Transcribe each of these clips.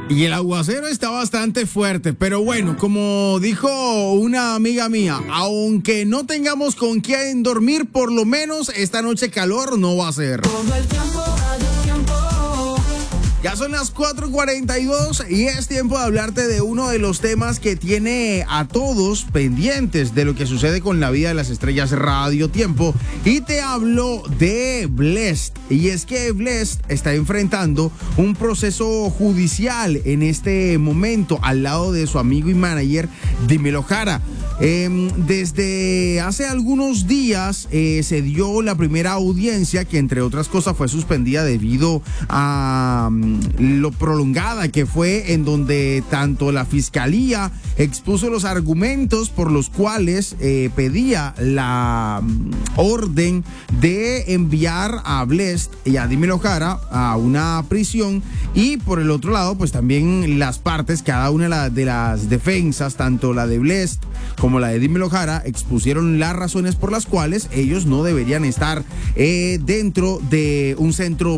Y el aguacero está bastante fuerte, pero bueno, como dijo una amiga mía, aunque no tengamos con quién dormir, por lo menos esta noche calor no va a ser. Todo el tiempo hay un tiempo. Ya son las 4:42 y es tiempo de hablarte de uno de los temas que tiene a todos pendientes de lo que sucede con la vida de las estrellas Radio Tiempo. Y te hablo de Blessd. Y es que Blessd está enfrentando un proceso judicial en este momento al lado de su amigo y manager Dímelo Jara. Desde hace algunos días se dio la primera audiencia que, entre otras cosas, fue suspendida debido a lo prolongada que fue, en donde tanto la fiscalía expuso los argumentos por los cuales pedía la orden de enviar a Blessd y a Dímelo Jara a una prisión, y por el otro lado pues también las partes, cada una de las defensas, tanto la de Blessd como la de Dímelo Jara, expusieron las razones por las cuales ellos no deberían estar dentro de un centro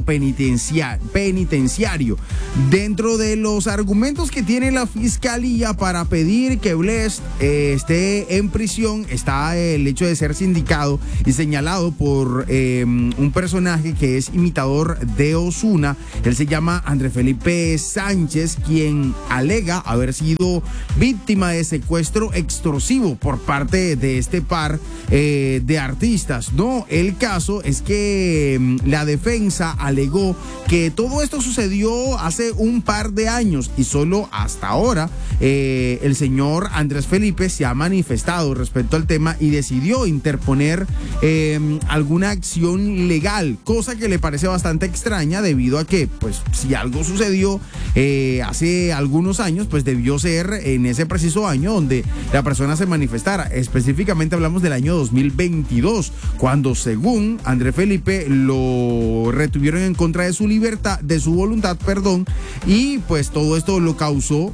penitenciario. Dentro de los argumentos que tiene la fiscalía para pedir que Blessd esté en prisión está el hecho de ser sindicado y señalado por un personaje que es imitador de Ozuna. Él se llama Andrés Felipe Sánchez, quien alega haber sido víctima de secuestro extorsivo por parte de este par de artistas. No, el caso es que la defensa alegó que todo esto sucedió hace un par de años y solo hasta ahora el señor Andrés Felipe se ha manifestado respecto al tema y decidió interponer alguna acción legal, cosa que le parece bastante extraña debido a que, pues, si algo sucedió hace algunos años, pues debió ser en ese preciso año donde la persona se manifestara. Específicamente hablamos del año 2022, cuando, según Andrés Felipe, lo retuvieron en contra de su libertad, de su voluntad, perdón, y pues todo esto lo causó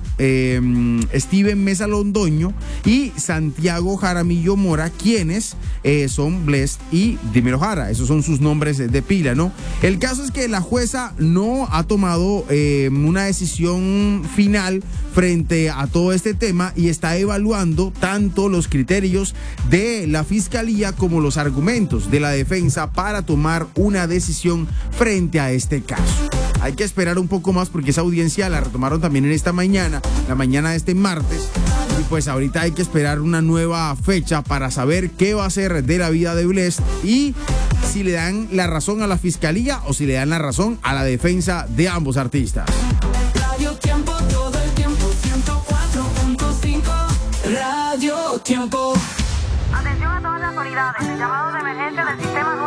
Steven Mesa Londoño y Santiago Jaramillo Mora, quienes son Blessd y Dímelo Jara. Esos son sus nombres de pila, ¿no? El caso es que la jueza no ha tomado una decisión final frente a todo este tema y está evaluando tanto los criterios de la fiscalía como los argumentos de la defensa para tomar una decisión frente a este caso. Hay que esperar un poco más porque esa audiencia la retomaron también en esta mañana, la mañana de este martes. Y pues ahorita hay que esperar una nueva fecha para saber qué va a ser de la vida de Blessd y si le dan la razón a la fiscalía o si le dan la razón a la defensa de ambos artistas. Radio Tiempo, todo el tiempo, 104.5. Radio Tiempo. Atención a todas las unidades. El llamado de emergencia del sistema